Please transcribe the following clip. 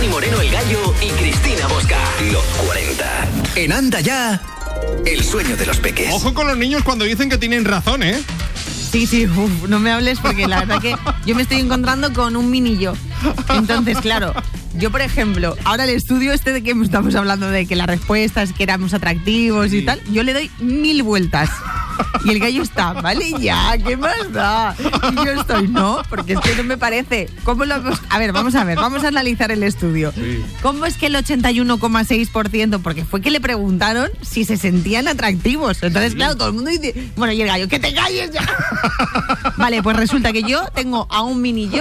Dani Moreno, El Gallo y Cristina Bosca. Los 40. En Anda Ya, el sueño de los peques. Ojo con los niños cuando dicen que tienen razón, ¿eh? Sí, no me hables porque la verdad que yo me estoy encontrando con un mini yo. Entonces, claro, yo por ejemplo, ahora el estudio este de que estamos hablando de que las respuestas, que éramos atractivos y tal, yo le doy 1000 vueltas. Y el gallo está, vale ya, ¿qué más da? Y yo estoy, no, porque es que no me parece. ¿Cómo lo hemos? A ver, vamos a analizar el estudio. Sí. ¿Cómo es que el 81,6%? Porque fue que le preguntaron si se sentían atractivos. Entonces, claro, todo el mundo dice, bueno, y el gallo, que te calles ya. Vale, pues resulta que yo tengo a un mini yo